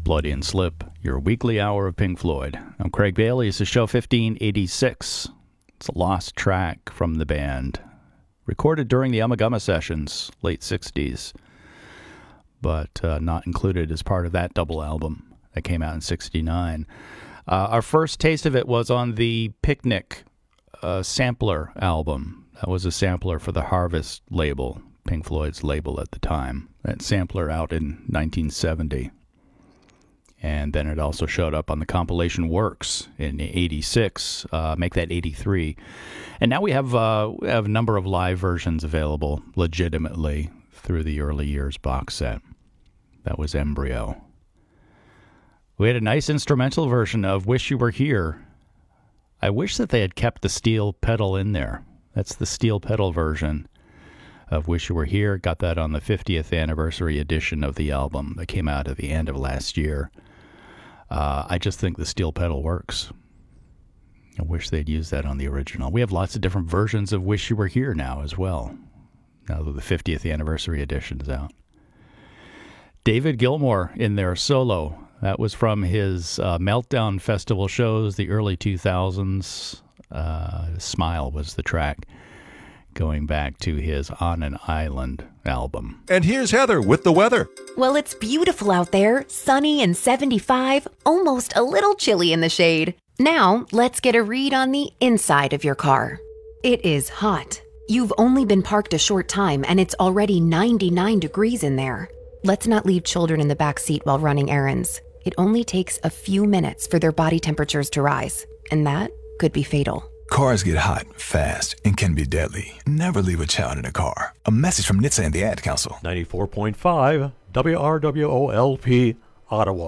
Bloody and Slip, your weekly hour of Pink Floyd. I'm Craig Bailey. This is show 1586. It's a lost track from the band, recorded during the Ummagumma sessions, late 60s, but not included as part of that double album that came out in 69. Our first taste of it was on the Picnic sampler album. That was a sampler for the Harvest label, Pink Floyd's label at the time. That sampler out in 1970. And then it also showed up on the compilation Works in 86, make that 83. And now we have a number of live versions available legitimately through the early years box set. That was Embryo. We had a nice instrumental version of Wish You Were Here. I wish that they had kept the steel pedal in there. That's the steel pedal version of Wish You Were Here. Got that on the 50th anniversary edition of the album that came out at the end of last year. I just think the steel pedal works. I wish they'd used that on the original. We have lots of different versions of Wish You Were Here now as well, now that the 50th anniversary edition is out. David Gilmour in there solo. That was from his Meltdown Festival shows, the early 2000s. Smile was the track, going back to his On an Island album. And here's Heather with the weather. Well, it's beautiful out there, sunny and 75, almost a little chilly in the shade. Now, let's get a read on the inside of your car. It is hot. You've only been parked a short time and it's already 99 degrees in there. Let's not leave children in the back seat while running errands. It only takes a few minutes for their body temperatures to rise, and that could be fatal. Cars get hot, fast, and can be deadly. Never leave a child in a car. A message from NHTSA and the Ad Council. 94.5 WRWOLP, Ottawa.